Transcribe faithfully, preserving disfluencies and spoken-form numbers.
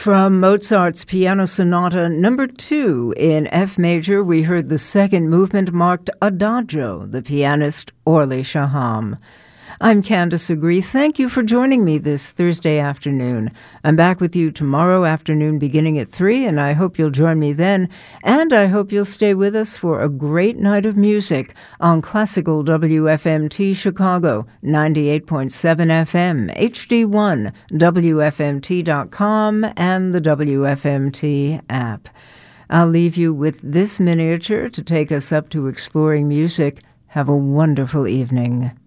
From Mozart's Piano Sonata Number two in F major, we heard the second movement marked Adagio, the pianist Orly Shaham. I'm Candace Agree. Thank you for joining me this Thursday afternoon. I'm back with you tomorrow afternoon beginning at three, and I hope you'll join me then. And I hope you'll stay with us for a great night of music on Classical W F M T Chicago, ninety-eight point seven F M, H D one, W F M T dot com, and the W F M T app. I'll leave you with this miniature to take us up to exploring music. Have a wonderful evening.